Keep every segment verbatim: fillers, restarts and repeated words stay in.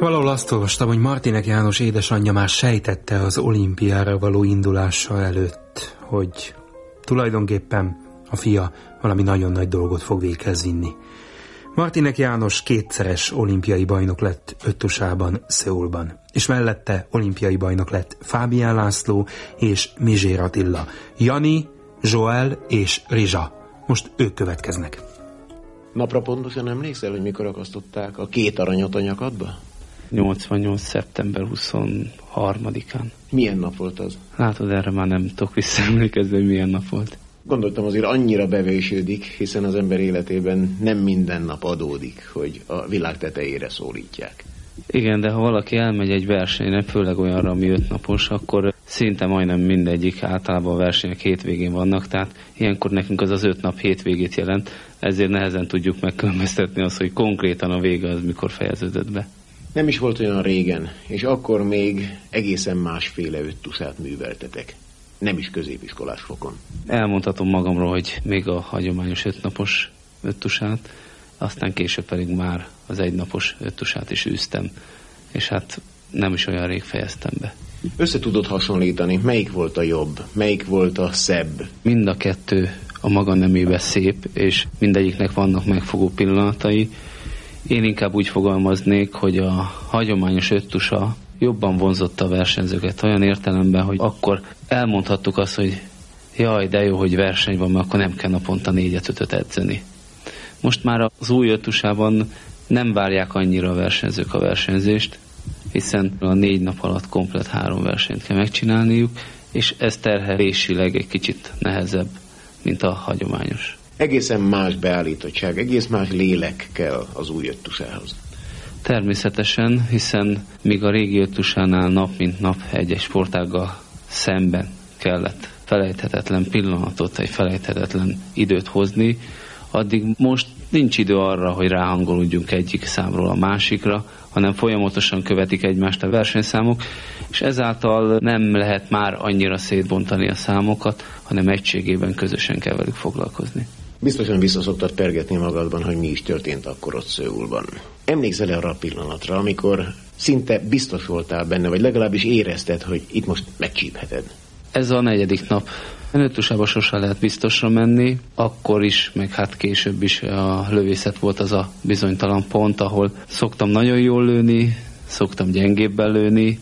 Valahol azt olvastam, hogy Martinek János édesanyja már sejtette az olimpiára való indulása előtt, hogy tulajdonképpen a fia valami nagyon nagy dolgot fog véghez vinni. Martinek János kétszeres olimpiai bajnok lett Öttusában, Szöulban, és mellette olimpiai bajnok lett Fábián László és Mizsér Attila, Jani, Joel és Rizsa. Most ők következnek. Napra pontosan emlékszel, hogy mikor akasztották a két aranyat a nyakadba? nyolcvannyolc. szeptember huszonharmadikán. Milyen nap volt az? Látod, erre már nem tudok visszaemlékezni, hogy milyen nap volt. Gondoltam, azért annyira bevésődik, hiszen az ember életében nem minden nap adódik, hogy a világ tetejére szólítják. Igen, de ha valaki elmegy egy versenyre, főleg olyanra, ami ötnapos, akkor szinte majdnem mindegyik, általában a versenyek hétvégén vannak, tehát ilyenkor nekünk az az öt nap hétvégét jelent, ezért nehezen tudjuk megkülönböztetni azt, hogy konkrétan a vége az mikor fejeződött be. Nem is volt olyan régen, és akkor még egészen másféle öttusát műveltetek. Nem is középiskolás fokon. Elmondhatom magamról, hogy még a hagyományos ötnapos öttusát, aztán később pedig már az egynapos öttusát is űztem, és hát nem is olyan rég fejeztem be. Össze tudod hasonlítani, melyik volt a jobb, melyik volt a szebb? Mind a kettő a maga nemébe szép, és mindegyiknek vannak megfogó pillanatai. Én inkább úgy fogalmaznék, hogy a hagyományos öttusa jobban vonzotta a versenyzőket olyan értelemben, hogy akkor elmondhattuk azt, hogy jaj, de jó, hogy verseny van, mert akkor nem kell naponta négyet ötöt edzeni. Most már az új öttusában nem várják annyira a versenyzők a versenyzést, hiszen a négy nap alatt komplet három versenyt kell megcsinálniuk, és ez terhelésileg egy kicsit nehezebb, mint a hagyományos. Egészen más beállítottság, egész más lélek kell az új öttusához. Természetesen, hiszen míg a régi öttusánál nap mint nap egy-egy sportággal szemben kellett felejthetetlen pillanatot, egy felejthetetlen időt hozni, addig most nincs idő arra, hogy ráhangolódjunk egyik számról a másikra, hanem folyamatosan követik egymást a versenyszámok, és ezáltal nem lehet már annyira szétbontani a számokat, hanem egységében közösen kell velük foglalkozni. Biztosan visszaszoktad pergetni magadban, hogy mi is történt akkor ott Szöulban. Emlékszel arra a pillanatra, amikor szinte biztos voltál benne, vagy legalábbis érezted, hogy itt most megcsípheted? Ez a negyedik nap. Öttusába sosem lehet biztosra menni, akkor is, meg hát később is a lövészet volt az a bizonytalan pont, ahol szoktam nagyon jól lőni, szoktam gyengébben lőni,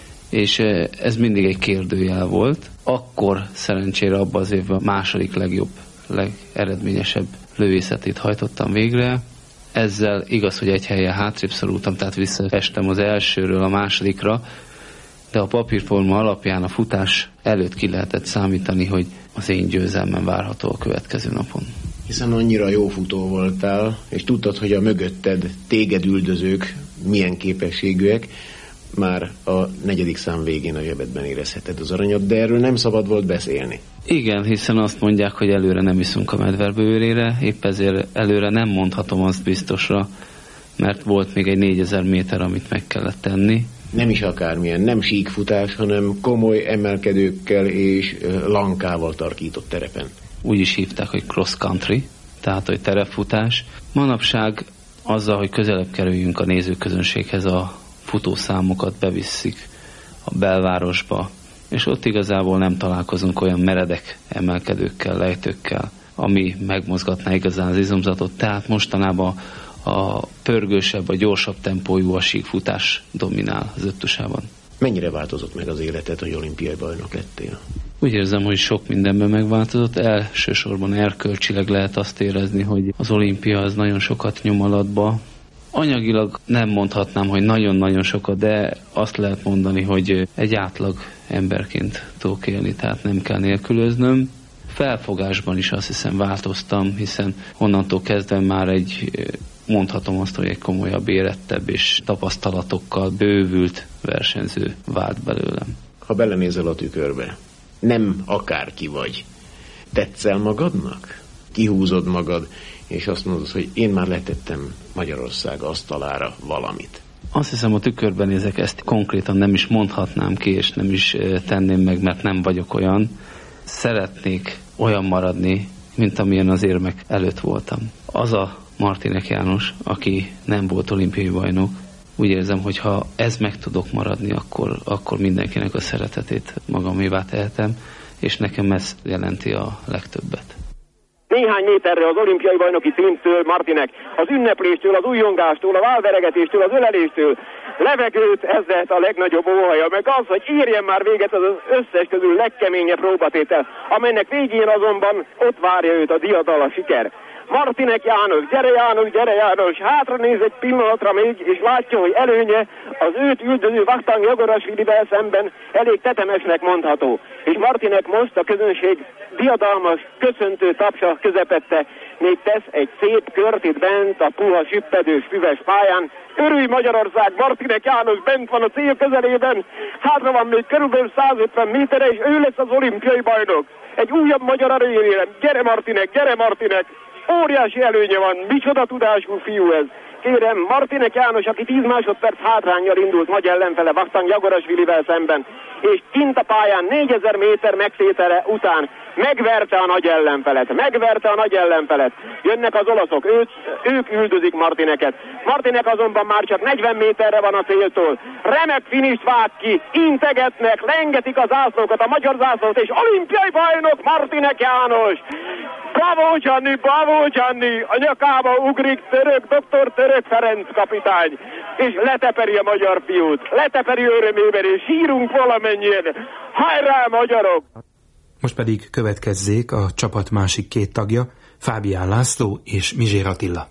és ez mindig egy kérdőjel volt. Akkor szerencsére abban az évben a második legjobb, legeredményesebb lövészetét hajtottam végre. Ezzel igaz, hogy egy helyen hátrébb szorultam, tehát visszaestem az elsőről a másodikra, de a papírforma alapján a futás előtt ki lehetett számítani, hogy az én győzelmem várható a következő napon. Hiszen annyira jó futó voltál, és tudtad, hogy a mögötted téged üldözők milyen képességűek, már a negyedik szám végén a zsebedben érezheted az aranyat, de erről nem szabad volt beszélni. Igen, hiszen azt mondják, hogy előre nem iszunk a medverbőrére, épp ezért előre nem mondhatom azt biztosra, mert volt még egy négyezer méter, amit meg kellett tenni. Nem is akármilyen, nem síkfutás, hanem komoly emelkedőkkel és lankával tarkított terepen. Úgy is hívták, hogy cross country, tehát hogy terepfutás. Manapság azzal, hogy közelebb kerüljünk a nézőközönséghez, a futószámokat beviszik a belvárosba, és ott igazából nem találkozunk olyan meredek emelkedőkkel, lejtőkkel, ami megmozgatná igazán az izomzatot. Tehát mostanában a pörgősebb, a gyorsabb tempójú a síkfutás dominál az öttusában. Mennyire változott meg az életed, hogy olimpiai bajnok lettél? Úgy érzem, hogy sok mindenben megváltozott. Elsősorban erkölcsileg lehet azt érezni, hogy az olimpia az nagyon sokat nyom alatba. Anyagilag nem mondhatnám, hogy nagyon-nagyon sokat, de azt lehet mondani, hogy egy átlag emberként tudok élni, tehát nem kell nélkülöznöm. Felfogásban is azt hiszem változtam, hiszen onnantól kezdve már egy, mondhatom azt, hogy egy komolyabb, érettebb és tapasztalatokkal bővült versenyző vált belőlem. Ha belenézel a tükörbe, nem akárki vagy. Tetszel magadnak? Kihúzod magad, és azt mondod, hogy én már letettem Magyarország asztalára valamit. Azt hiszem, a tükörben nézek, ezt konkrétan nem is mondhatnám ki, és nem is tenném meg, mert nem vagyok olyan. Szeretnék olyan maradni, mint amilyen az érmek előtt voltam. Az a Martinek János, aki nem volt olimpiai bajnok, úgy érzem, hogy ha ez meg tudok maradni, akkor, akkor mindenkinek a szeretetét magamévá tehetem, és nekem ez jelenti a legtöbbet. Néhány méterre az olimpiai bajnoki címtől Martinek, az ünnepléstől, az újjongástól, a válveregetéstől, az öleléstől levegőt, ez lett a legnagyobb óhaja, meg az, hogy érjen már véget az összes közül legkeményebb próbatétel, amelynek végén azonban ott várja őt a diadal, a siker. Martinek János, gyere János, gyere János, hátra néz egy pillanatra még, és látja, hogy előnye az őt üldöző Vakhtang Jagorasvilivel szemben elég tetemesnek mondható. És Martinek most a közönség diadalmas, köszöntő tapsa közepette még tesz egy szép kört itt bent a puha, süppedős, füves pályán. Örülj Magyarország, Martinek János bent van a cél közelében, hátra van még körülbelül százötven méterre, és ő lesz az olimpiai bajnok. Egy újabb magyar aranyérem, gyere Martinek, gyere Martinek! Óriási előnye van, micsoda tudású fiú ez. Kérem, Martinek János, aki tíz másodperc hátránnyal indult nagy ellenfele Vakhtang Jagorasvilivel szemben, és kint a pályán négyezer méter megtétele után megverte a nagy ellenfelet, megverte a nagy ellenfelet. Jönnek az olaszok, őt, ők üldözik Martineket. Martinek azonban már csak negyven méterre van a céltól. Remek finist vág ki, integetnek, lengetik a zászlókat, a magyar zászlót, és olimpiai bajnok Martinek János! Bravo Gianni, bravo Gianni! A nyakába ugrik török, doktor Török Ferenc kapitány, és leteperi a magyar fiút, leteperi örömében, és sírunk valamennyien. Hajrá magyarok! Most pedig következzék a csapat másik két tagja, Fábián László és Mizsér Attila.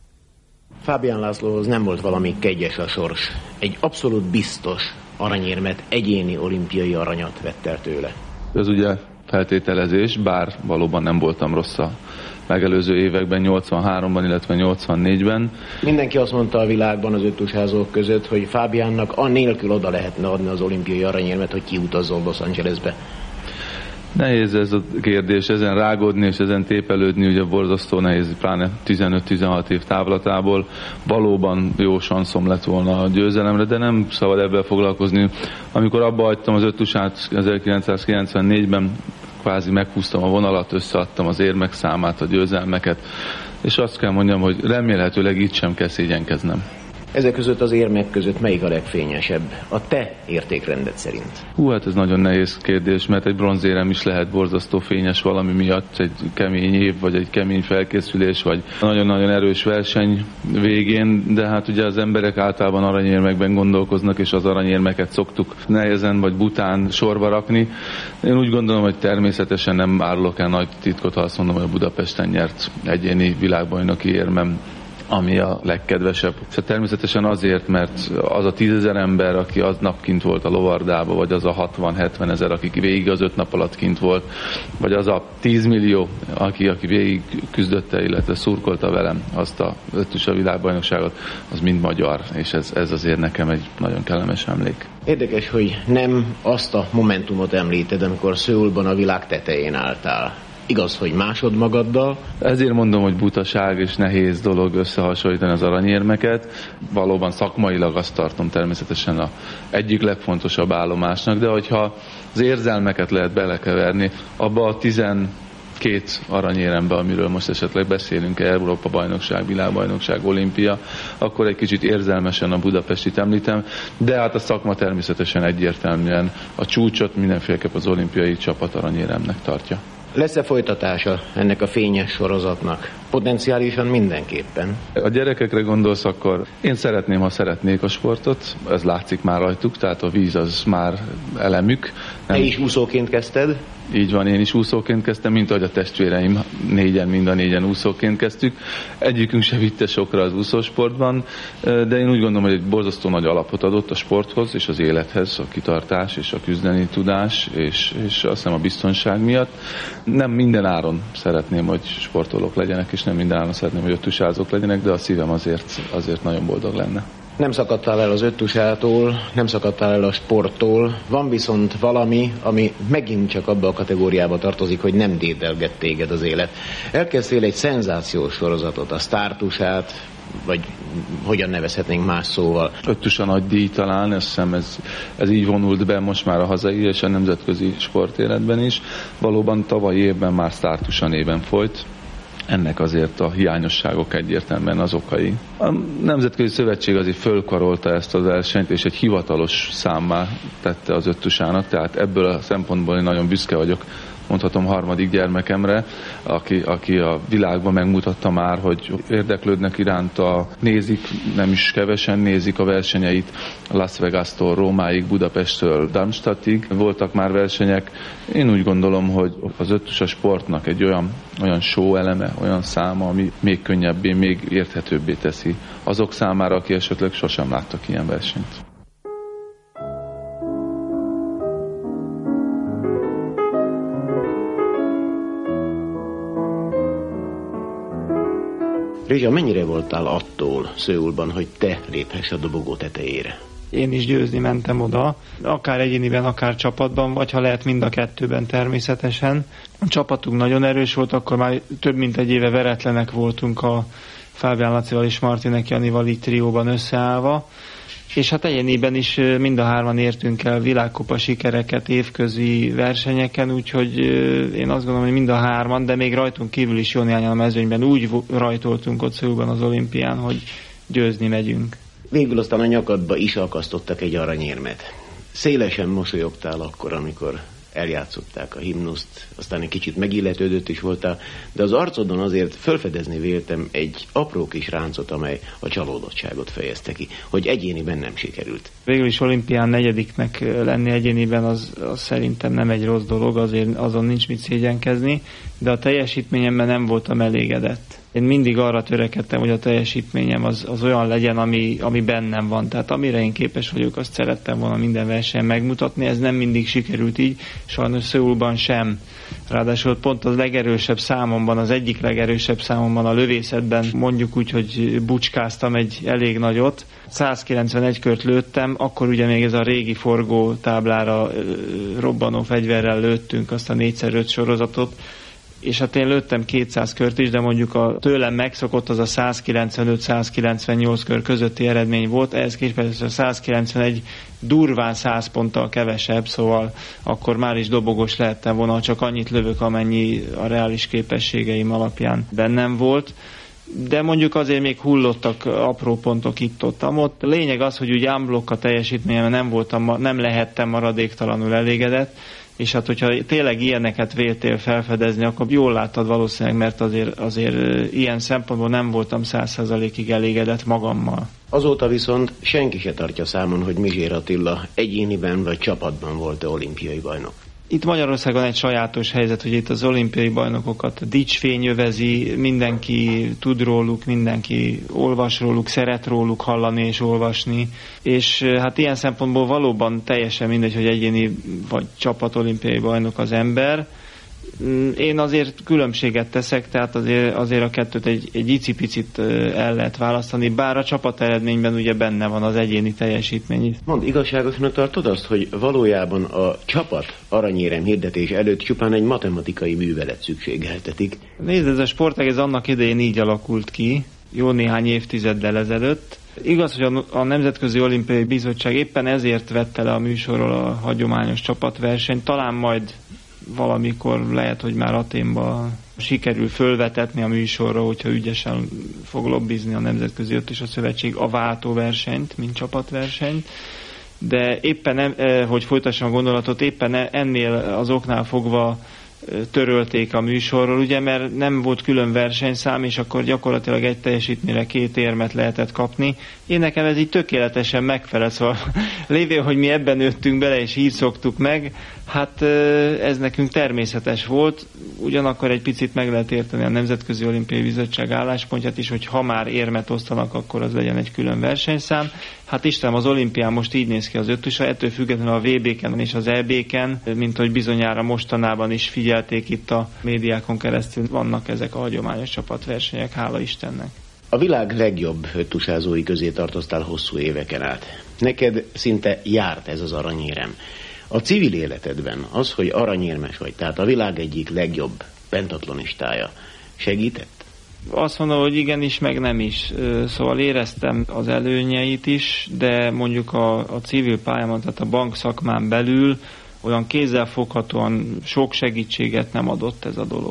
Fábián Lászlóhoz nem volt valami kegyes a sors. Egy abszolút biztos aranyérmet, egyéni olimpiai aranyat vett el tőle. Ez ugye feltételezés, bár valóban nem voltam rossz a megelőző években, nyolcvanháromban, illetve nyolcvannégyben. Mindenki azt mondta a világban az öttusázók között, hogy Fábiánnak anélkül oda lehetne adni az olimpiai aranyérmet, hogy kiutazzon Los Angelesbe. Nehéz ez a kérdés, ezen rágódni és ezen tépelődni, ugye borzasztó nehéz, pláne tizenöt-tizenhat év távlatából. Valóban jó sanszom lett volna a győzelemre, de nem szabad ebben foglalkozni. Amikor abba hagytam az öttusát ezerkilencszázkilencvennégyben, kvázi meghúztam a vonalat, összeadtam az érmek számát, a győzelmeket, és azt kell mondjam, hogy remélhetőleg itt sem kell szégyenkeznem. Ezek között az érmek között melyik a legfényesebb? A te értékrendet szerint. Hú, hát ez nagyon nehéz kérdés, mert egy bronzérem is lehet borzasztó fényes valami miatt, egy kemény év, vagy egy kemény felkészülés, vagy nagyon-nagyon erős verseny végén, de hát ugye az emberek általában aranyérmekben gondolkoznak, és az aranyérmeket szoktuk nehezen vagy bután sorba rakni. Én úgy gondolom, hogy természetesen nem árulok el nagy titkot, ha azt mondom, hogy a Budapesten nyert egyéni világbajnoki érmem, ami a legkedvesebb. Természetesen azért, mert az a tízezer ember, aki aznap kint volt a lovardába, vagy az a hatvan-hetven ezer, aki végig az öt nap alatt kint volt, vagy az a tíz millió, aki, aki végig küzdötte, illetve szurkolta velem azt a ötös a világbajnokságot, az mind magyar, és ez, ez azért nekem egy nagyon kellemes emlék. Érdekes, hogy nem azt a momentumot említed, amikor Szöulban a világ tetején álltál. Igaz, hogy másod magaddal. Ezért mondom, hogy butaság és nehéz dolog összehasonlítani az aranyérmeket. Valóban szakmailag azt tartom természetesen a egyik legfontosabb állomásnak, de hogyha az érzelmeket lehet belekeverni, abba a tizenkét aranyérembe, amiről most esetleg beszélünk, Európa bajnokság, világbajnokság, olimpia, akkor egy kicsit érzelmesen a Budapestit említem, de hát a szakma természetesen egyértelműen a csúcsot mindenféleképp az olimpiai csapat aranyéremnek tartja. Lesz-e folytatása ennek a fényes sorozatnak? Potenciálisan mindenképpen. A gyerekekre gondolsz, akkor én szeretném, ha szeretnék a sportot, ez látszik már rajtuk, tehát a víz az már elemük. Nem... Te is úszóként kezdted? Így van, én is úszóként kezdtem, mint ahogy a testvéreim négyen, mind a négyen úszóként kezdtük. Egyikünk se vitte sokra az úszósportban, de én úgy gondolom, hogy egy borzasztó nagy alapot adott a sporthoz és az élethez, a kitartás és a küzdeni tudás, és, és azt hiszem a biztonság miatt. Nem minden áron szeretném, hogy sportolók legyenek, és nem minden áron szeretném, hogy öttusázók legyenek, de a szívem azért, azért nagyon boldog lenne. Nem szakadtál el az öttusától, nem szakadtál el a sporttól, van viszont valami, ami megint csak abba a kategóriába tartozik, hogy nem dédelget téged az élet. Elkezdtél egy szenzációs sorozatot, a Sztártusát, vagy hogyan nevezhetnénk más szóval. Öttusa nagy díj talán, azt hiszem ez, ez így vonult be most már a hazai és a nemzetközi sportéletben is. Valóban tavalyi évben már Sztártusa néven folyt. ennek azért a hiányosságok egyértelműen az okai. A Nemzetközi Szövetség azért fölkarolta ezt a versenyt, és egy hivatalos számmá tette az öttusának, tehát ebből a szempontból én nagyon büszke vagyok, mondhatom harmadik gyermekemre, aki, aki a világban megmutatta már, hogy érdeklődnek iránta, nézik, nem is kevesen nézik a versenyeit, Las Vegas-tól Rómáig, Budapesttől Darmstadtig voltak már versenyek. Én úgy gondolom, hogy az öttusa sportnak egy olyan, olyan show eleme, olyan száma, ami még könnyebbé, még érthetőbbé teszi azok számára, aki esetleg sosem láttak ilyen versenyt. Rézsa, mennyire voltál attól Szöulban, hogy te léphess a dobogó tetejére? Én is győzni mentem oda, akár egyéniben, akár csapatban, vagy ha lehet mind a kettőben természetesen. A csapatunk nagyon erős volt, akkor már több mint egy éve veretlenek voltunk a Fábián Lacival és Martinek Janival így trióban összeállva. És hát egyéniben is mind a hárman értünk el világkupa sikereket évközi versenyeken, úgyhogy én azt gondolom, hogy mind a hárman, de még rajtunk kívül is jó néhányan a mezőnyben úgy rajtoltunk ott Szöulban az olimpián, hogy győzni megyünk. Végül aztán a nyakadba is akasztottak egy aranyérmet. Szélesen mosolyogtál akkor, amikor eljátszották a himnuszt, aztán egy kicsit megilletődött is voltál, de az arcodon azért felfedezni véltem egy apró kis ráncot, amely a csalódottságot fejezte ki, hogy egyéniben nem sikerült. Végül is olimpián negyediknek lenni egyéniben az, az szerintem nem egy rossz dolog, azért azon nincs mit szégyenkezni, de a teljesítményemben nem voltam elégedett. Én mindig arra törekedtem, hogy a teljesítményem az, az olyan legyen, ami, ami bennem van. Tehát amire én képes vagyok, azt szerettem volna minden versenyen megmutatni. Ez nem mindig sikerült így, sajnos Szöulban sem. Ráadásul pont az legerősebb számomban, az egyik legerősebb számomban a lövészetben, mondjuk úgy, hogy bucskáztam egy elég nagyot. százkilencvenegy kört lőttem, akkor ugye még ez a régi forgó táblára robbanó fegyverrel lőttünk azt a négyszer öt sorozatot, és hát én lőttem kétszáz kört is, de mondjuk a tőlem megszokott az a százkilencvenöt százkilencvennyolc kör közötti eredmény volt, ehhez képest a százkilencvenegy durván száz ponttal kevesebb, szóval akkor már is dobogos lehettem volna, csak annyit lövök, amennyi a reális képességeim alapján bennem volt. De mondjuk azért még hullottak apró pontok itt-ott. Ott lényeg az, hogy úgy unblock a teljesítményem nem voltam, nem lehettem maradéktalanul elégedett, és hát hogyha tényleg ilyeneket véltél felfedezni, akkor jól láttad valószínűleg, mert azért, azért ilyen szempontból nem voltam száz százalékig elégedett magammal. Azóta viszont senki se tartja számon, hogy Mizsér Attila egyéniben vagy csapatban volt-e olimpiai bajnok. Itt Magyarországon egy sajátos helyzet, hogy itt az olimpiai bajnokokat dicsfény övezi, mindenki tud róluk, mindenki olvas róluk, szeret róluk hallani és olvasni, és hát ilyen szempontból valóban teljesen mindegy, hogy egyéni vagy csapat olimpiai bajnok az ember. Én azért különbséget teszek, tehát azért, azért a kettőt egy, egy icipicit el lehet választani, bár a csapat eredményben ugye benne van az egyéni teljesítmény. Mondd, igazságosnak tartod azt, hogy valójában a csapat aranyérem hirdetés előtt csupán egy matematikai művelet szükségeltetik? Nézd, ez a sportág ez annak idején így alakult ki, jó néhány évtizeddel ezelőtt. Igaz, hogy a, a Nemzetközi Olimpiai Bizottság éppen ezért vette le a műsorról a hagyományos csapatversenyt, talán majd valamikor lehet, hogy már Athénban sikerül fölvetetni a műsorra, hogyha ügyesen fog lobbizni a Nemzetközi Öttusa Szövetség a váltóversenyt, mint csapatversenyt. De éppen, hogy folytassam a gondolatot, éppen ennél az oknál fogva törölték a műsorról, ugye, mert nem volt külön versenyszám, és akkor gyakorlatilag egy teljesítményre két érmet lehetett kapni. Én nekem ez így tökéletesen megfelel, szóval lévén, hogy mi ebben nőttünk bele, és így szoktuk meg, hát ez nekünk természetes volt, ugyanakkor egy picit meg lehet érteni a Nemzetközi Olimpiai Bizottság álláspontját is, hogy ha már érmet osztanak, akkor az legyen egy külön versenyszám. Hát Istenem, az olimpián most így néz ki az öttusa, ettől függetlenül a vé bé-ken és az é bé-ken, mint hogy bizonyára mostanában is figyelték itt a médiákon keresztül, vannak ezek a hagyományos csapatversenyek, hála Istennek. A világ legjobb öttusázói közé tartoztál hosszú éveken át. Neked szinte járt ez az aranyérem. A civil életedben az, hogy aranyérmes vagy, tehát a világ egyik legjobb pentatlonistája, segített? Azt mondom, hogy igenis, meg nem is. Szóval éreztem az előnyeit is, de mondjuk a, a civil pályámon, tehát a bankszakmán belül olyan kézzelfoghatóan sok segítséget nem adott ez a dolog.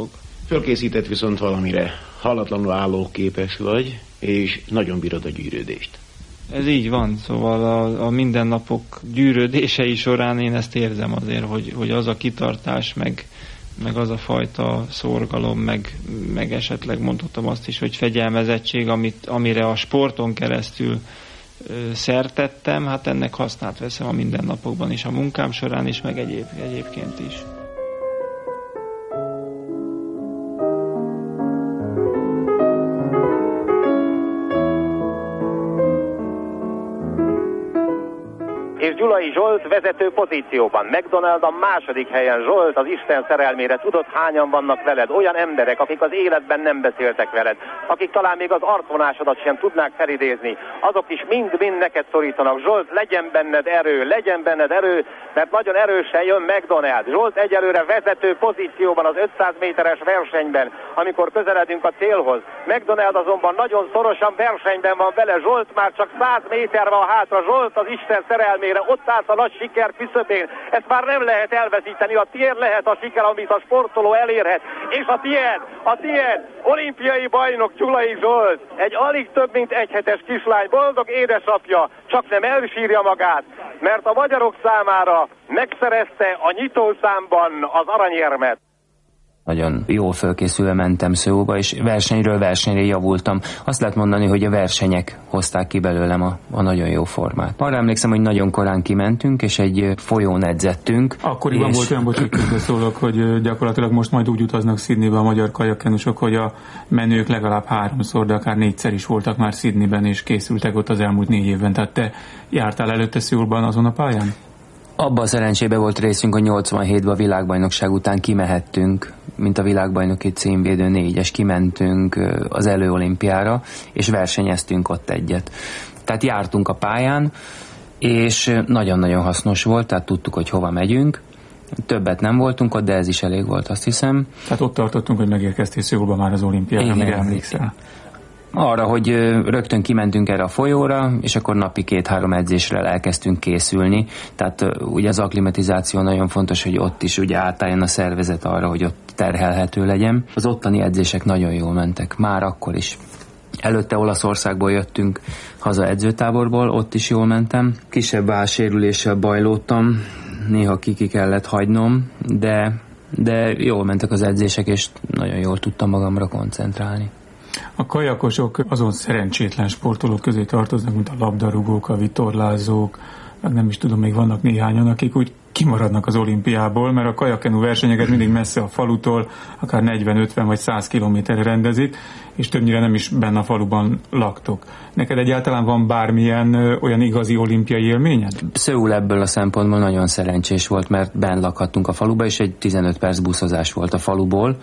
Fölkészített viszont valamire. Hallatlanul állóképes vagy, és nagyon bírod a gyűrődést. Ez így van, szóval a, a mindennapok gyűrődései során én ezt érzem azért, hogy, hogy az a kitartás, meg, meg az a fajta szorgalom, meg, meg esetleg mondhatom azt is, hogy fegyelmezettség, amit, amire a sporton keresztül ö, szertettem, hát ennek hasznát veszem a mindennapokban is, a munkám során is, meg egyéb, egyébként is. És Gyulai Zsolt vezető pozícióban. McDonald a második helyen. Zsolt, az Isten szerelmére tudod, hányan vannak veled? Olyan emberek, akik az életben nem beszéltek veled, akik talán még az arcvonásodat sem tudnák felidézni, azok is mind-mind neked szorítanak. Zsolt, legyen benned erő, legyen benned erő, mert nagyon erősen jön McDonald. Zsolt egyelőre vezető pozícióban az ötszáz méteres versenyben, amikor közeledünk a célhoz. McDonald azonban nagyon szorosan versenyben van vele. Zsolt már csak száz méter van hátra. Zsolt az Isten szerelmére ott állt a nagy siker küszöbén. Ezt már nem lehet elveszíteni. A tiéd lehet a siker, amit a sportoló elérhet. És a tiéd, a tiéd, olimpiai bajnok Gyulai Zsolt. Egy alig több mint egyhetes kislány, boldog édesapja, csak nem elsírja magát, mert a magyarok számára megszerezte a nyitószámban az aranyérmet. Nagyon jól fölkészülve mentem Szöulba, és versenyről versenyre javultam. Azt lehet mondani, hogy a versenyek hozták ki belőlem a, a nagyon jó formát. Arra emlékszem, hogy nagyon korán kimentünk, és egy folyón edzettünk. Akkoriban és... volt olyan, bocsánat, szólok, hogy gyakorlatilag most majd úgy utaznak Sydneybe a magyar kajakkenusok, hogy a menők legalább háromszor, de akár négyszer is voltak már Sydneyben, és készültek ott az elmúlt négy évben. Tehát te jártál előtte Szöulban azon a pályán? Abban a szerencsébe volt részünk, hogy nyolcvanhétben a világbajnokság után kimehettünk, mint a világbajnoki címvédő négyes, kimentünk az előolimpiára, és versenyeztünk ott egyet. Tehát jártunk a pályán, és nagyon-nagyon hasznos volt, tehát tudtuk, hogy hova megyünk. Többet nem voltunk ott, de ez is elég volt, azt hiszem. Tehát ott tartottunk, hogy megérkeztél Szöulba már az olimpiára, meg emlékszel. Arra, hogy rögtön kimentünk erre a folyóra, és akkor napi két-három edzésre elkezdtünk készülni. Tehát ugye az akklimatizáció nagyon fontos, hogy ott is ugye átálljon a szervezet arra, hogy ott terhelhető legyen. Az ottani edzések nagyon jól mentek, már akkor is. Előtte Olaszországból jöttünk haza edzőtáborból, ott is jól mentem. Kisebb válsérüléssel bajlódtam, néha kiki kellett hagynom, de, de jól mentek az edzések, és nagyon jól tudtam magamra koncentrálni. A kajakosok azon szerencsétlen sportolók közé tartoznak, mint a labdarúgók, a vitorlázók, meg nem is tudom, még vannak néhányan, akik úgy kimaradnak az olimpiából, mert a kajakkenu versenyeket mindig messze a falutól, akár negyven, ötven vagy száz kilométerre rendezik, és többnyire nem is benne a faluban laktok. Neked egyáltalán van bármilyen ö, olyan igazi olimpiai élményed? Szöul ebből a szempontból nagyon szerencsés volt, mert benn lakhattunk a faluba, és egy tizenöt perc buszozás volt a faluból,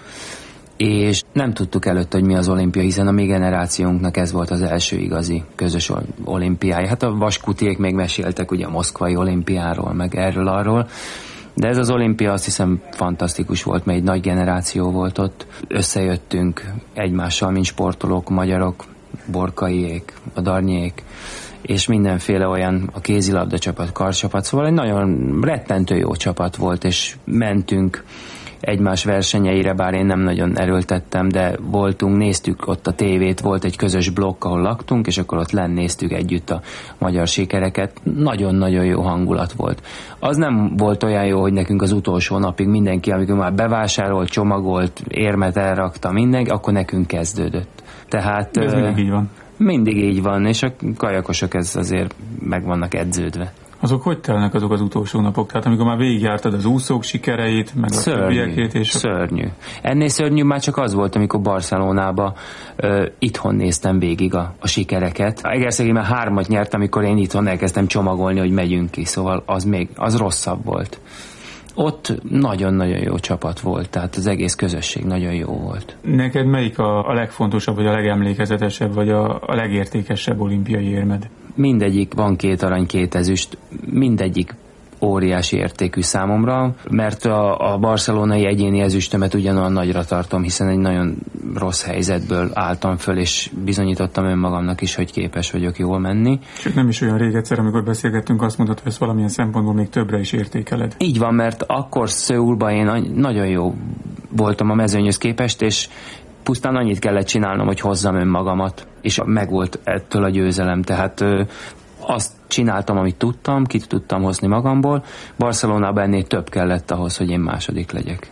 és nem tudtuk előtt, hogy mi az olimpia, hiszen a mi generációnknak ez volt az első igazi közös olimpiája. Hát a vaskutiék még meséltek ugye a moszkvai olimpiáról, meg erről arról, de ez az olimpia azt hiszem fantasztikus volt, mert egy nagy generáció volt ott. Összejöttünk egymással, mint sportolók, magyarok, Borkaiék, a Darnyék, és mindenféle olyan, a kézilabda csapat, karcsapat, szóval egy nagyon rettentő jó csapat volt, és mentünk egymás versenyeire, bár én nem nagyon erőltettem, de voltunk, néztük ott a tévét, volt egy közös blokk, ahol laktunk, és akkor ott lenn néztük együtt a magyar sikereket. Nagyon-nagyon jó hangulat volt. Az nem volt olyan jó, hogy nekünk az utolsó napig mindenki, amikor már bevásárolt, csomagolt, érmet elrakta mindenki, akkor nekünk kezdődött. Tehát ez mindig így van. Mindig így van, és a kajakosok ez azért meg vannak edződve. Azok hogy telnek azok az utolsó napok? Tehát amikor már végigjártad az úszók sikereit, meg a szörnyű, többiekét, és... Szörnyű. Ennél szörnyű már csak az volt, amikor Barcelonába ö, itthon néztem végig a, a sikereket. Egerszegi már hármat nyert, amikor én itthon elkezdtem csomagolni, hogy megyünk ki, szóval az még, az rosszabb volt. Ott nagyon-nagyon jó csapat volt, tehát az egész közösség nagyon jó volt. Neked melyik a, a legfontosabb, vagy a legemlékezetesebb, vagy a, a legértékesebb olimpiai érmed? Mindegyik, van két arany, két ezüst, mindegyik óriási értékű számomra, mert a, a barcelonai egyéni ezüstömet ugyanolyan nagyra tartom, hiszen egy nagyon rossz helyzetből álltam föl, és bizonyítottam önmagamnak is, hogy képes vagyok jól menni. Csak nem is olyan rég egyszer, amikor beszélgettünk, azt mondtad, hogy ezt valamilyen szempontból még többre is értékeled. Így van, mert akkor Szöulban én nagyon jó voltam a mezőnyhöz képest, és pusztán annyit kellett csinálnom, hogy hozzam önmagamat, és megvolt ettől a győzelem, tehát ö, azt csináltam, amit tudtam, ki tudtam hozni magamból. Barcelonában ennél több kellett ahhoz, hogy én második legyek.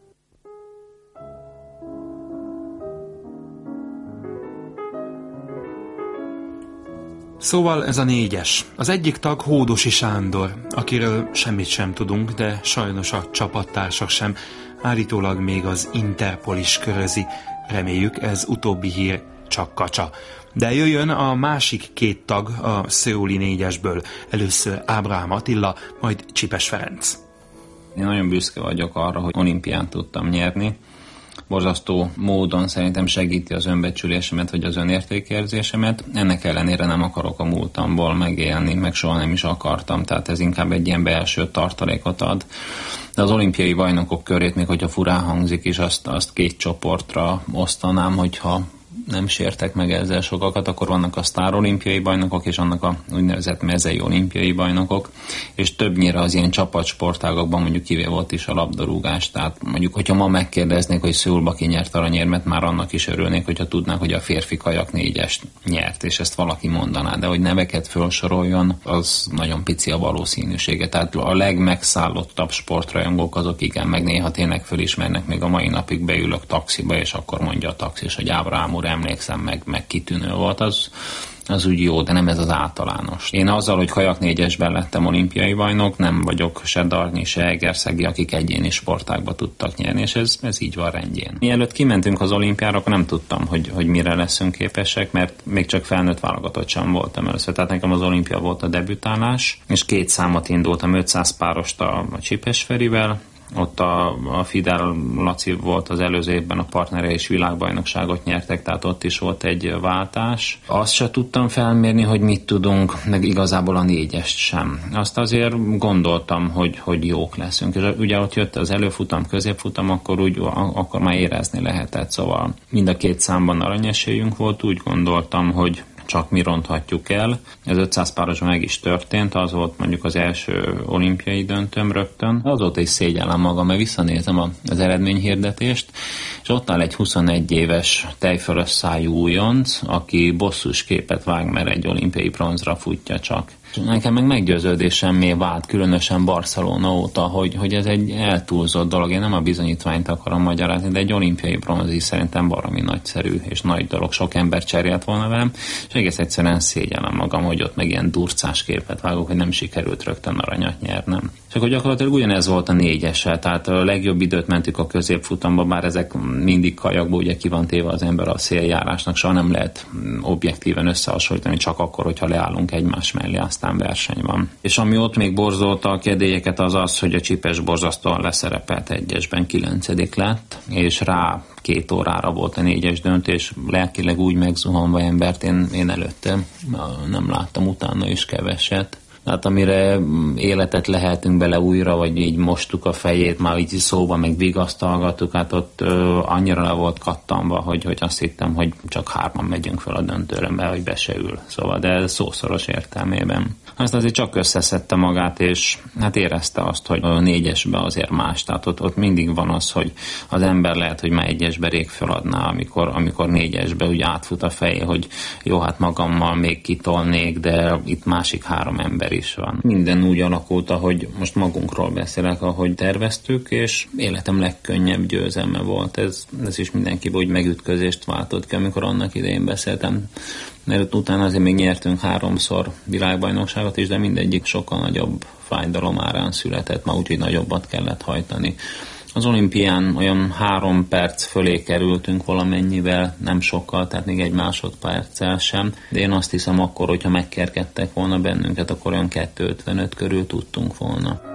Szóval ez a négyes. Az egyik tag Hódosi Sándor, akiről semmit sem tudunk, de sajnos a csapattársak sem. Állítólag még az Interpol is körözi. Reméljük, ez utóbbi hír csak kacsa. De jöjjön a másik két tag a szöuli négyesből. Először Ábrahám Attila, majd Csipes Ferenc. Én nagyon büszke vagyok arra, hogy olimpián tudtam nyerni. Borzasztó módon szerintem segíti az önbecsülésemet, vagy az önértékérzésemet. Ennek ellenére nem akarok a múltamból megélni, meg soha nem is akartam, tehát ez inkább egy ilyen belső tartalékot ad. De az olimpiai bajnokok körét, még hogyha furán hangzik is, azt, azt két csoportra osztanám, hogyha nem sértek meg ezzel sokakat, akkor vannak a sztár olimpiai bajnokok, és annak a úgynevezett mezei olimpiai bajnokok, és többnyire az ilyen csapatsportágokban mondjuk kivéve volt is a labdarúgás, tehát mondjuk, hogyha ma megkérdeznék, hogy Szöulba ki nyert aranyérmet, már annak is örülnék, hogyha tudnák, hogy a férfi kajak négyest nyert, és ezt valaki mondaná, de hogy neveket felsoroljon, az nagyon pici a valószínűsége, tehát a legmegszállottabb sportrajongók azok igen, meg néha tényleg fölismernek, még a mai napig beülök taxiba, és akkor mondja a taxis, hogy Ábrahám úr, emlékszem, meg, meg kitűnő volt, az, az úgy jó, de nem ez az általános. Én azzal, hogy kajak négyesben lettem olimpiai bajnok, nem vagyok se Darnyi, se Egerszegi, akik egyéni sportákba tudtak nyerni, és ez, ez így van rendjén. Mielőtt kimentünk az olimpiára, akkor nem tudtam, hogy, hogy mire leszünk képesek, mert még csak felnőtt válogatott sem voltam először. Tehát nekem az olimpia volt a debütálás, és két számot indultam, ötszáz párost a, a Csipes Ferivel, ott a, a Fidel Laci volt az előző évben a partnere, és világbajnokságot nyertek, tehát ott is volt egy váltás. Azt se tudtam felmérni, hogy mit tudunk, meg igazából a négyest sem. Azt azért gondoltam, hogy, hogy jók leszünk. És ugye ott jött az előfutam, középfutam, akkor, úgy, akkor már érezni lehetett. Szóval mind a két számban aranyesélyünk volt, úgy gondoltam, hogy csak mi ronthatjuk el. Ez ötszáz párosban meg is történt, az volt mondjuk az első olimpiai döntőm rögtön. Azóta is szégyellem magam, mert visszanézem az eredményhirdetést, és ott áll egy huszonegy éves tejfölös szájú újonc, aki bosszus képet vág, mert egy olimpiai bronzra futja csak. Nekem meg meggyőződésemmé vált, különösen Barcelona óta, hogy, hogy ez egy eltúlzott dolog. Én nem a bizonyítványt akarom magyarázni, de egy olimpiai bronz is szerintem baromi nagyszerű és nagy dolog. Sok ember cserélt volna velem, és egész egyszerűen szégyellem magam, hogy ott meg ilyen durcás képet vágok, hogy nem sikerült rögtön aranyat nyernem. És akkor gyakorlatilag ugyanez volt a négyessel, tehát a legjobb időt mentük a középfutamba, bár ezek mindig kajakból, ugye ki van téve az ember a széljárásnak, soha nem lehet objektíven összehasonlítani, csak akkor, hogyha leállunk egymás mellé, aztán verseny van. És ami ott még borzolta a kedélyeket, az az, hogy a Csipes borzasztóan leszerepelt egyesben, kilencedik lett, és rá két órára volt a négyes döntés, lelkileg úgy megzuhanva embert, én, én előtte nem láttam, utána is keveset. Tehát amire életet lehetünk bele újra, vagy így mostuk a fejét, már így szóba meg vigasztalgattuk, hát ott ö, annyira le volt kattanva, hogy, hogy azt hittem, hogy csak hárman megyünk fel a döntőre, mert hogy be se ül. Szóval, de szószoros értelmében. Azt azért csak összeszedte magát, és hát érezte azt, hogy a négyesbe azért más. Tehát ott, ott mindig van az, hogy az ember lehet, hogy már egyesbe rég feladná, amikor, amikor négyesbe úgy átfut a fejé, hogy jó, hát magammal még kitolnék, de itt másik három ember is van. Minden úgy alakult, ahogy most magunkról beszélek, ahogy terveztük, és életem legkönnyebb győzelme volt. Ez, ez is mindenkiben úgy megütközést váltott ki, amikor annak idején beszéltem. Mert utána azért még nyertünk háromszor világbajnokságot is, de mindegyik sokkal nagyobb fájdalom árán született, ma úgyhogy nagyobbat kellett hajtani. Az olimpián olyan három perc fölé kerültünk valamennyivel, nem sokkal, tehát még egy másodperccel sem. De én azt hiszem akkor, hogyha megkerkedtek volna bennünket, akkor olyan kettő ötvenöt körül tudtunk volna.